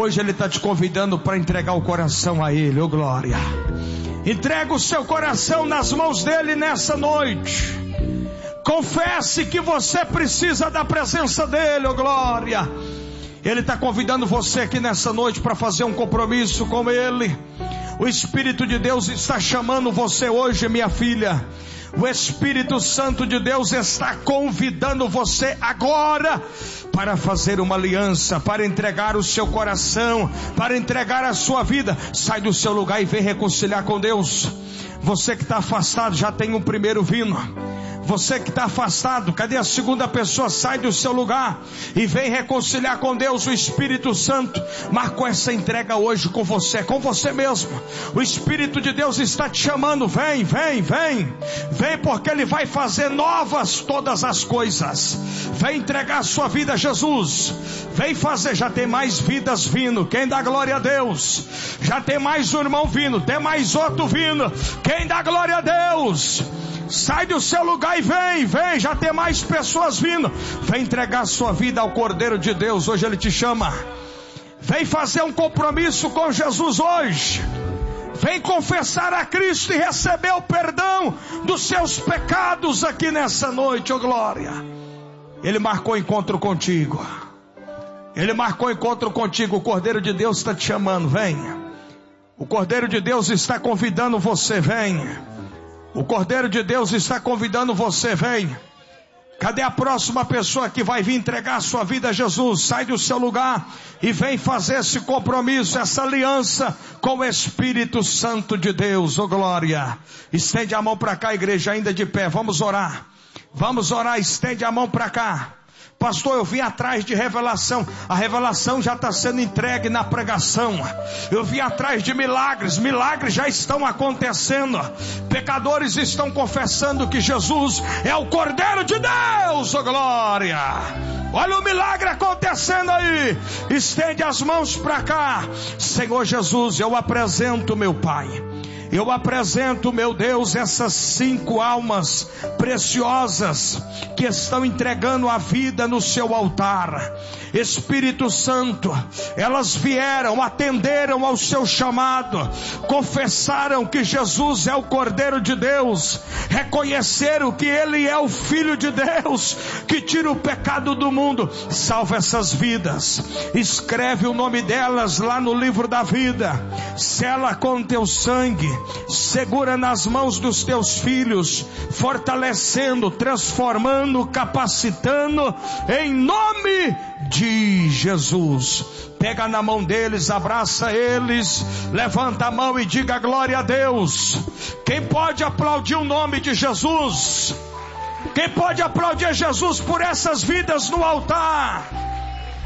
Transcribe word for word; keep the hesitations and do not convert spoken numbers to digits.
Hoje Ele está te convidando para entregar o coração a Ele, ô glória. Entrega o seu coração nas mãos dEle nessa noite. Confesse que você precisa da presença dEle, ô glória. Ele está convidando você aqui nessa noite para fazer um compromisso com Ele. O Espírito de Deus está chamando você hoje, minha filha. O Espírito Santo de Deus está convidando você agora para fazer uma aliança, para entregar o seu coração, para entregar a sua vida. Sai do seu lugar e vem reconciliar com Deus. Você que está afastado, já tem um primeiro vindo. Você que está afastado, cadê a segunda pessoa? Sai do seu lugar e vem reconciliar com Deus. O Espírito Santo marcou essa entrega hoje com você, com você mesmo. O Espírito de Deus está te chamando. Vem, vem, vem. Vem, porque Ele vai fazer novas todas as coisas. Vem entregar a sua vida a Jesus. Vem fazer, já tem mais vidas vindo. Quem dá glória a Deus? Já tem mais um irmão vindo, tem mais outro vindo. Quem dá glória a Deus? Sai do seu lugar e vem, vem, já tem mais pessoas vindo. Vem entregar a sua vida ao Cordeiro de Deus. Hoje Ele te chama. Vem fazer um compromisso com Jesus hoje. Vem confessar a Cristo e receber o perdão dos seus pecados aqui nessa noite, ô glória. Ele marcou encontro contigo. Ele marcou encontro contigo. O Cordeiro de Deus está te chamando, vem. O Cordeiro de Deus está convidando você, vem. O Cordeiro de Deus está convidando você, vem. Cadê a próxima pessoa que vai vir entregar a sua vida a Jesus? Sai do seu lugar e vem fazer esse compromisso, essa aliança com o Espírito Santo de Deus, ô glória. Estende a mão para cá, igreja, ainda de pé, vamos orar. Vamos orar, estende a mão para cá. Pastor, eu vim atrás de revelação. A revelação já está sendo entregue na pregação. Eu vim atrás de milagres. Milagres já estão acontecendo. Pecadores estão confessando que Jesus é o Cordeiro de Deus, oh glória. Olha o milagre acontecendo aí. Estende as mãos para cá. Senhor Jesus, eu apresento meu Pai. Eu apresento, meu Deus, essas cinco almas preciosas que estão entregando a vida no seu altar. Espírito Santo, elas vieram, atenderam ao seu chamado, confessaram que Jesus é o Cordeiro de Deus, reconheceram que Ele é o Filho de Deus, que tira o pecado do mundo. Salva essas vidas, escreve o nome delas lá no livro da vida, sela com teu sangue, segura nas mãos dos teus filhos, fortalecendo, transformando, capacitando, em nome de Jesus. Pega na mão deles, abraça eles, levanta a mão e diga glória a Deus. Quem pode aplaudir o nome de Jesus? Quem pode aplaudir Jesus por essas vidas no altar?